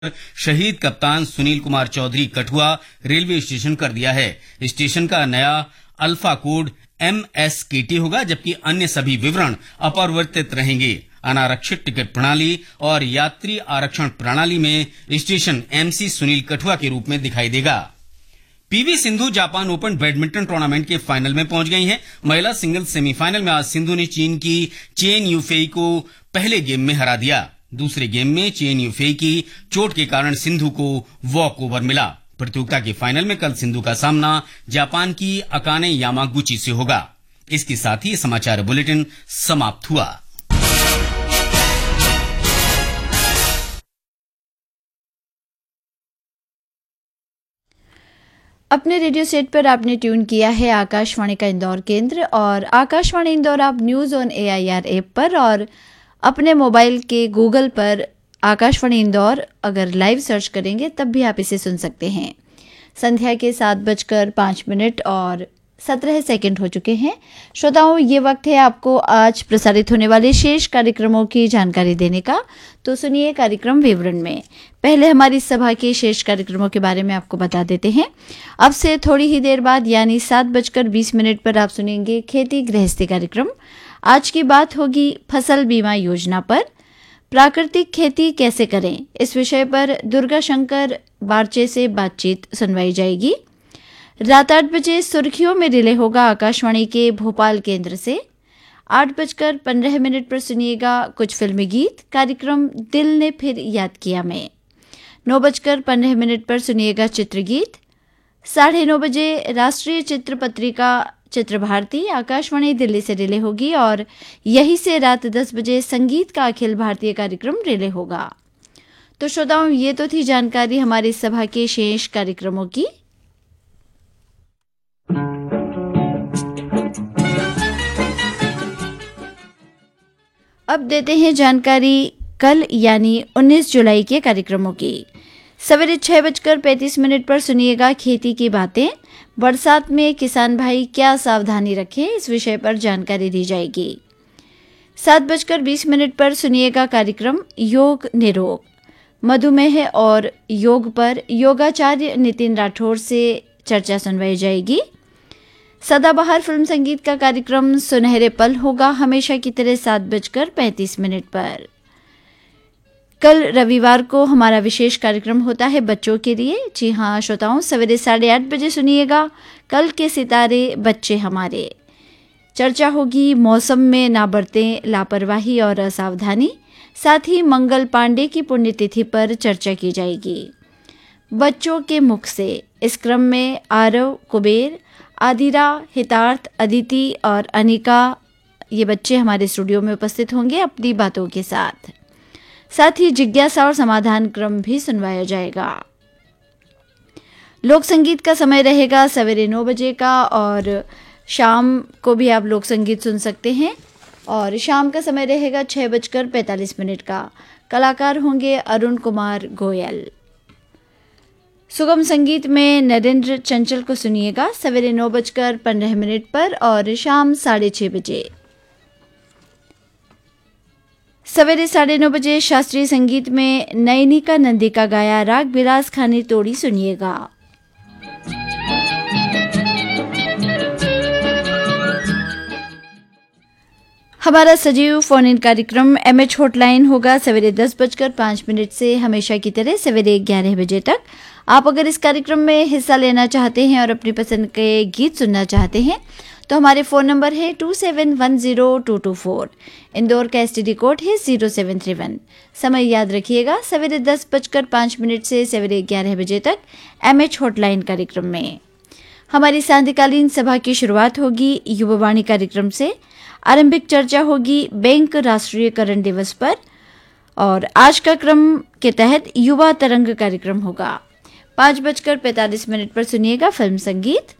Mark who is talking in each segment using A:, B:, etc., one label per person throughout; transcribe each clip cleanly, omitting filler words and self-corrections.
A: शहीद कप्तान Sunil Kumar Chaudhary Kathua railway station कर दिया है। स्टेशन का नया अल्फा कोड MSKT होगा, जबकि अन्य सभी विवरण अपरिवर्तित रहेंगे। अनारक्षित टिकट प्रणाली और यात्री आरक्षण प्रणाली में स्टेशन MC सुनील कठुआ के रूप में दिखाई देगा। PV Sindhu Japan open badminton tournament के फाइनल में पहुंच गई हैं। महिला सिंगल्स सेमीफाइनल में आज सिंधु ने चीन की चेन यूफेई को पहले गेम में हरा दिया। दूसरे गेम में चेन यूफेई की चोट के कारण सिंधु को वॉक ओवर मिला। प्रतियोगिता के फाइनल में कल सिंधु का सामना जापान की अकाने यामागुची से होगा। इसके साथ ही ये समाचार बुलेटिन समाप्त हुआ।
B: अपने रेडियो सेट पर आपने ट्यून किया है आकाशवाणी का इंदौर केंद्र और आकाशवाणी इंदौर आप न्यूज़ ऑन AIR ऐप पर और अपने मोबाइल के गूगल पर आकाशवाणी इंदौर अगर लाइव सर्च करेंगे तब भी आप इसे सुन सकते हैं। संध्या के 7:05 और 17 सेकंड हो चुके हैं। श्रोताओं, ये वक्त है आपको आज प्रसारित होने वाले शेष कार्यक्रमों की जानकारी देने का। तो सुनिए कार्यक्रम विवरण में। पहले हमारी सभा के शेष कार्यक्रमों के बारे में आपको बता देते हैं। अब से थोड़ी ही देर बाद यानी 7:20 पर आप सुनेंगे खेती गृहस्थी कार्यक्रम। आज की बात होगी फसल बीमा योजना पर। प्राकृतिक खेती कैसे करें, इस विषय पर दुर्गा शंकर बारचे से बातचीत सुनवाई जाएगी। रात 8 बजे सुर्खियों में रिले होगा आकाशवाणी के भोपाल केंद्र से। 8:15 पर सुनिएगा कुछ फिल्मी गीत, कार्यक्रम दिल ने फिर याद किया में। 9:15 पर सुनिएगा चित्रगीत। 9:30 बजे राष्ट्रीय चित्र पत्रिका चित्र भारती आकाशवाणी दिल्ली से रिले होगी और यहीं से रात 10 बजे संगीत का अखिल भारतीय कार्यक्रम रिले होगा। तो श्रोताओं, ये तो थी जानकारी हमारी सभा के शेष कार्यक्रमों की। अब देते हैं जानकारी कल यानी 19 जुलाई के कार्यक्रमों की। सवेरे 6:35 पर सुनिएगा खेती की बातें। बरसात में किसान भाई क्या सावधानी रखें, इस विषय पर जानकारी दी जाएगी। 7:20 पर सुनिएगा कार्यक्रम योग निरोग। मधुमेह और योग पर योगाचार्य नितिन राठौर से चर्चा सुनवाई जाएगी। सदाबहार फिल्म संगीत का कार्यक्रम सुनहरे पल होगा हमेशा की तरह 7:35 पर। कल रविवार को हमारा विशेष कार्यक्रम होता है बच्चों के लिए। जी हाँ श्रोताओं, सवेरे 8:30 बजे सुनिएगा कल के सितारे बच्चे हमारे। चर्चा होगी मौसम में ना बरतें लापरवाही और असावधानी। साथ ही मंगल पांडे की पुण्यतिथि पर चर्चा की जाएगी बच्चों के मुख से। इस क्रम में आरव, कुबेर, आदिरा, हितार्थ, अदिति और अनिका, ये बच्चे हमारे स्टूडियो में उपस्थित होंगे अपनी बातों के साथ। साथ ही जिज्ञासा और समाधान क्रम भी सुनवाया जाएगा। लोक संगीत का समय रहेगा सवेरे 9 बजे का और शाम को भी आप लोक संगीत सुन सकते हैं। और शाम का समय रहेगा 6:45 का। कलाकार होंगे अरुण कुमार गोयल। सुगम संगीत में नरेंद्र चंचल को सुनिएगा सवेरे 9:15 पर और शाम 6:30 बजे। सवेरे 9:30 बजे शास्त्रीय संगीत में नयनिका नंदी का गाया राग बिलास खानी तोड़ी सुनिएगा। हमारा सजीव फोन इन कार्यक्रम MH हॉटलाइन होगा सवेरे 10:05 से हमेशा की तरह सवेरे 11 बजे तक। आप अगर इस कार्यक्रम में हिस्सा लेना चाहते हैं और अपनी पसंद के गीत सुनना चाहते हैं तो हमारे फ़ोन नंबर है 2710-224। इंदौर का STD कोड है 0731। समय याद रखिएगा सवेरे 10:05 से सवेरे 11 बजे तक MH हॉटलाइन कार्यक्रम में। हमारी सांध्यकालीन सभा की शुरुआत होगी युवावाणी कार्यक्रम से। आरंभिक चर्चा होगी बैंक राष्ट्रीयकरण दिवस पर और आज का क्रम के तहत युवा तरंग कार्यक्रम होगा। 5:45 पर सुनिएगा फिल्म संगीत।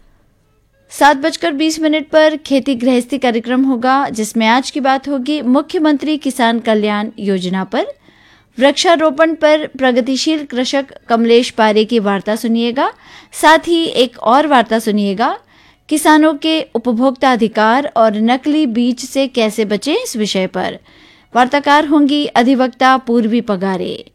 B: 7:20 पर खेती गृहस्थी कार्यक्रम होगा जिसमें आज की बात होगी मुख्यमंत्री किसान कल्याण योजना पर। वृक्षारोपण पर प्रगतिशील कृषक कमलेश पारे की वार्ता सुनिएगा। साथ ही एक और वार्ता सुनिएगा किसानों के उपभोक्ता अधिकार और नकली बीज से कैसे बचें, इस विषय पर। वार्ताकार होंगी अधिवक्ता पूर्वी पगारे।